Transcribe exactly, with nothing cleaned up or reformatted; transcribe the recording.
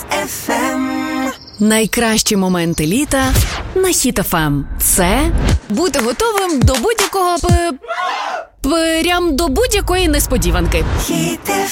еф ем. Найкращі моменти літа на Хіт еф ем. Це бути готовим до будь-якого п... прям до будь-якої несподіванки. Хіт еф ем.